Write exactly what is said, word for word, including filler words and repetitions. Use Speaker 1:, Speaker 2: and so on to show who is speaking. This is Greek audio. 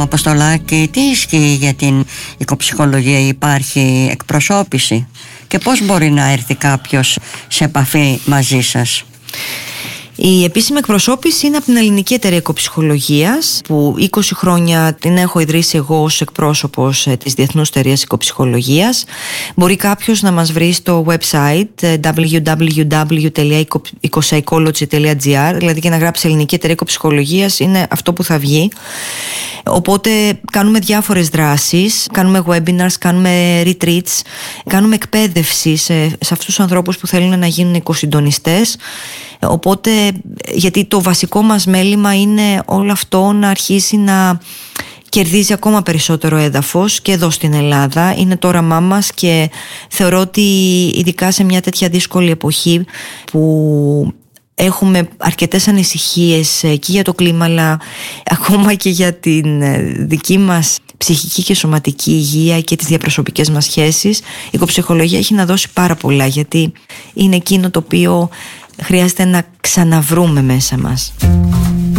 Speaker 1: Αποστολάκη, τι ισχύει για την οικοψυχολογία? Υπάρχει εκπροσώπηση και πώς μπορεί να έρθει κάποιος σε επαφή μαζί σας?
Speaker 2: Η επίσημη εκπροσώπηση είναι από την Ελληνική Εταιρεία Οικοψυχολογίας, που είκοσι χρόνια την έχω ιδρύσει εγώ ως εκπρόσωπος της Διεθνούς Εταιρείας Οικοψυχολογίας. Μπορεί κάποιος να μας βρει στο website double-u double-u double-u τελεία οικοπsychology τελεία gr, δηλαδή και να γράψει Ελληνική Εταιρεία Οικοψυχολογίας είναι αυτό που θα βγει. Οπότε κάνουμε διάφορες δράσεις, κάνουμε webinars, κάνουμε retreats, κάνουμε εκπαίδευση σε, σε αυτούς τους ανθρώπους που θέλουν να γίνουν οικοσυντονιστές. Οπότε, γιατί το βασικό μας μέλημα είναι όλο αυτό να αρχίσει να κερδίζει ακόμα περισσότερο έδαφος και εδώ στην Ελλάδα. Είναι το όραμά μας και θεωρώ ότι ειδικά σε μια τέτοια δύσκολη εποχή που έχουμε αρκετές ανησυχίες και για το κλίμα, αλλά ακόμα και για την δική μας ψυχική και σωματική υγεία και τις διαπροσωπικές μας σχέσεις, η οικοψυχολογία έχει να δώσει πάρα πολλά, γιατί είναι εκείνο το οποίο χρειάζεται να ξαναβρούμε μέσα μας.